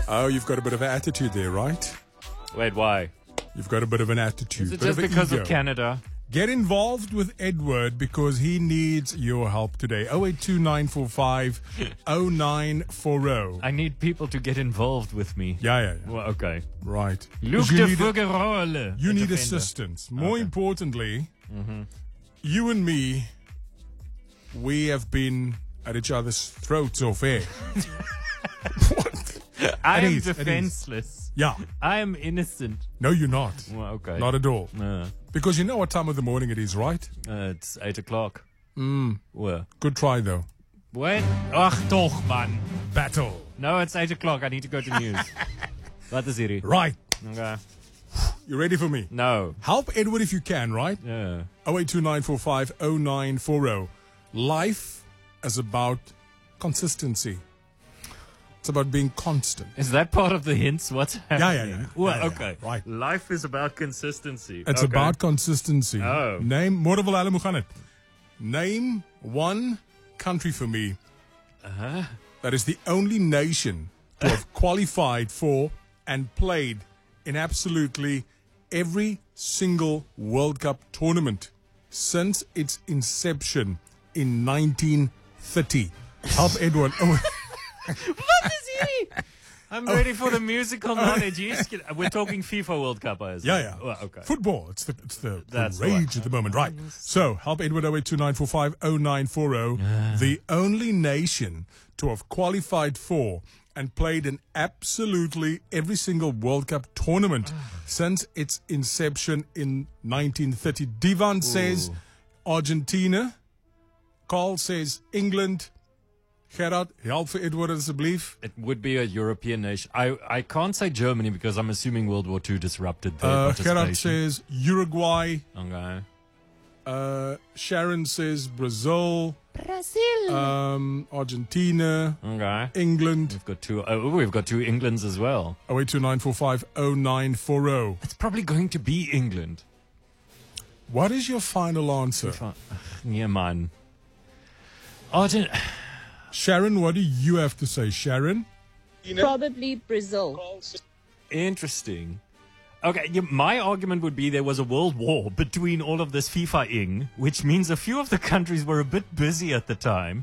Oh, you've got a bit of an attitude there, right? Wait, why? You've got a bit of an attitude. Is it bit just of an because ego. of Canada? Get involved with Edward because he needs your help today. 082945 0940. I need people to get involved with me. Yeah. Well, okay. Right. Luc 'Cause de need Fougerolles. You need assistance. More importantly, you and me, we have been at each other's throats off air. I It am is, it is. defenseless. Yeah. I am innocent. No, you're not. Well, okay. Not at all. Uh, Because you know what time of the morning it is, right? it's 8 o'clock. Well, Good try, though. wait. Ach, toch, man. Battle. No, it's 8 o'clock. I need to go to news. Wat is hierdie? Right. Okay. You ready for me? No. Help Edward if you can, right? Yeah. 082945 0940. Life is about consistency. It's about being constant. Is that part of the hints? What's happening? yeah. Well, Yeah, yeah. okay. Right. Life is about consistency. It's Okay. about consistency. Oh. Name, môre wil hulle moet gaan het. Name one country for me that is the only nation to have qualified for and played in absolutely every single World Cup tournament since its inception in 1930. Help Edward. Oh, What is he? I'm ready for the musical knowledge. We're talking FIFA World Cup, I assume. yeah. Well, okay. Football. It's the That's rage at the moment. Right. So, help Edward 082945 0940. The only nation to have qualified for and played in absolutely every single World Cup tournament since its inception in 1930. Divan says Argentina. Carl says England. Gerard, help for Edward asseblief. It would be a European nation. I can't say Germany because I'm assuming World War II disrupted their participation. Gerard says Uruguay. Okay. Sharon says Brazil. Brazil. Argentina. Okay. England. We've got two. Oh, we've got two Englands as well. 082945 0940. It's probably going to be England. What is your final answer? Yeah, man. Sharon, what do you have to say, Sharon? Probably Brazil. Interesting. Okay, my argument would be there was a world war between all of this FIFA-ing, which means a few of the countries were a bit busy at the time.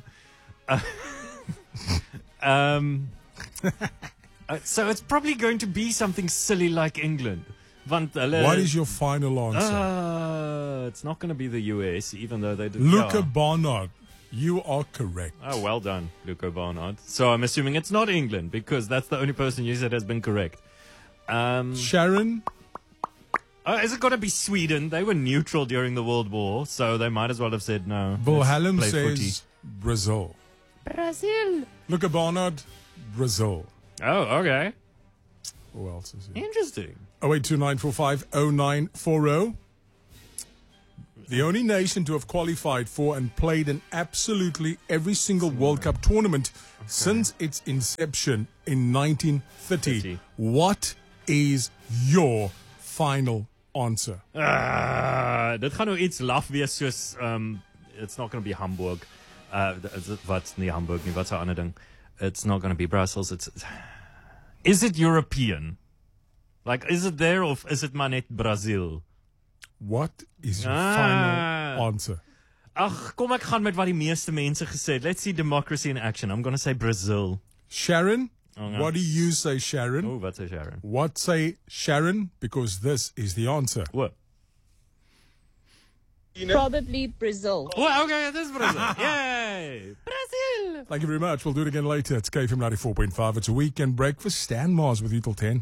So it's probably going to be something silly like England. What is your final answer? It's not going to be the US, even though they did. Luca Barnard, you are correct. Oh, well done, Luca Barnard. So I'm assuming it's not England, because that's the only person you said has been correct. Sharon? Is it going to be Sweden? They were neutral during the World War, so they might as well have said no. Wilhelm Let's play says Brazil. Brazil. Luca Barnard, Brazil. footy. Oh, okay. Who else is here? Interesting. 082945 0940. The only nation to have qualified for and played in absolutely every single World Cup tournament since its inception in 1930. What is your final answer? Dit gaan nou iets laf wees soos it's not going to be Hamburg. Wat's nie Hamburg nie, wat's 'n ander ding? It's not going to be Brussels. Is it European? Like, is it there or is it maar net Brazil? What is your final answer? Ag, kom ek gaan met wat die meeste mense gesê het. Let's see democracy in action. I'm going to say Brazil. Sharon? no. What do you say, Sharon? Oh, wat sê Sharon? What say Sharon? Because this is the answer. What? Probably Brazil. Oh, okay, this is Brazil. Yay! Brazil. Thank you very much. We'll do it again later. It's KFM 94.5. It's a weekend breakfast. Stan Mars with you till 10.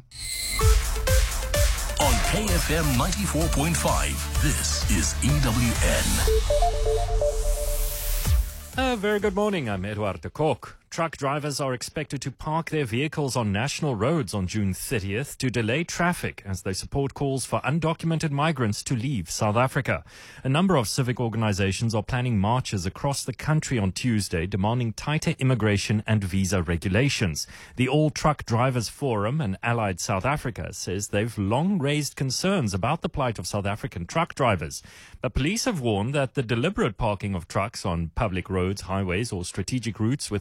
On KFM 94.5, this is EWN. A very good morning. I'm Edward de Kok. Truck drivers are expected to park their vehicles on national roads on June 30th to delay traffic as they support calls for undocumented migrants to leave South Africa. A number of civic organizations are planning marches across the country on Tuesday demanding tighter immigration and visa regulations. The All Truck Drivers Forum and Allied South Africa says they've long raised concerns about the plight of South African truck drivers. But police have warned that the deliberate parking of trucks on public roads, highways or strategic routes with the intention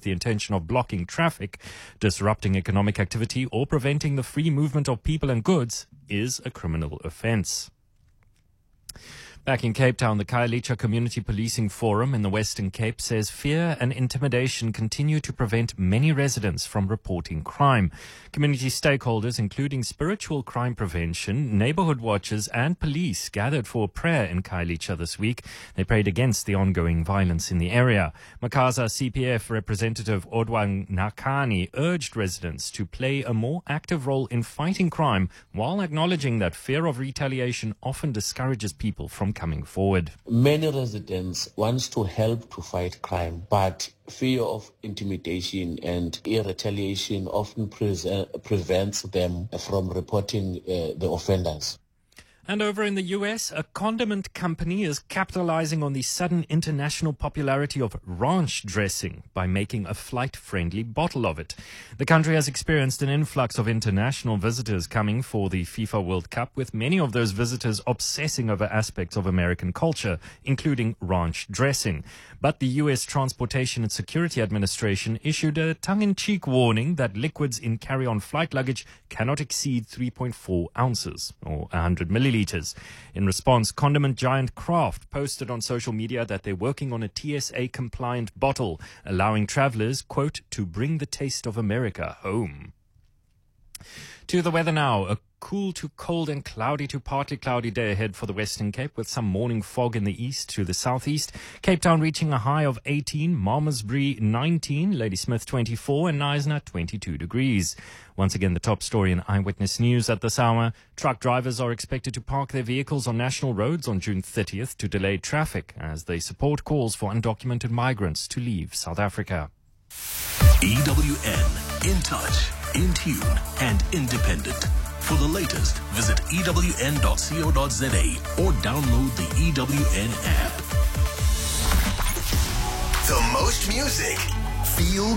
intention of blocking traffic, disrupting economic activity, or preventing the free movement of people and goods is a criminal offence. Back in Cape Town, the Khayelitsha Community Policing Forum in the Western Cape says fear and intimidation continue to prevent many residents from reporting crime. Community stakeholders, including spiritual crime prevention, neighborhood watchers and police, gathered for a prayer in Khayelitsha this week. They prayed against the ongoing violence in the area. Makaza CPF representative Odwang Nakani urged residents to play a more active role in fighting crime while acknowledging that fear of retaliation often discourages people from coming forward. Many residents want to help to fight crime, but fear of intimidation and retaliation often prevents them from reporting the offenders. And over in the US, a condiment company is capitalizing on the sudden international popularity of ranch dressing by making a flight-friendly bottle of it. The country has experienced an influx of international visitors coming for the FIFA World Cup, with many of those visitors obsessing over aspects of American culture, including ranch dressing. But the US Transportation and Security Administration issued a tongue-in-cheek warning that liquids in carry-on flight luggage cannot exceed 3.4 ounces, or 100 milliliters. In response, condiment giant Kraft posted on social media that they're working on a TSA-compliant bottle, allowing travelers, quote, to bring the taste of America home. To the weather now. A cool to cold and cloudy to partly cloudy day ahead for the Western Cape, with some morning fog in the east to the southeast. Cape Town reaching a high of 18, Malmesbury 19, Ladysmith 24 and Knysna 22 degrees. Once again, the top story in Eyewitness News at this hour. Truck drivers are expected to park their vehicles on national roads on June 30th to delay traffic as they support calls for undocumented migrants to leave South Africa. EWN, in touch, in tune and independent. For the latest, visit ewn.co.za or download the EWN app. The most music, feel